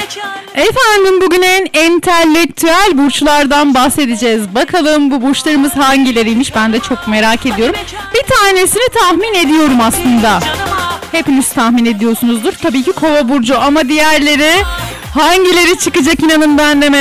Efendim bugün en entelektüel burçlardan bahsedeceğiz. Bakalım bu burçlarımız hangileriymiş, ben de çok merak ediyorum. Bir tanesini tahmin ediyorum aslında. Hepiniz tahmin ediyorsunuzdur. Tabii ki Kova burcu, ama diğerleri hangileri çıkacak inanın ben de